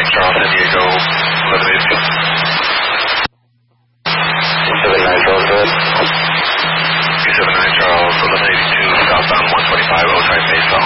Charles, San Diego, 1182. 279 Charles, go ahead. 279 Charles, 1182, southbound 125, Osiris Base,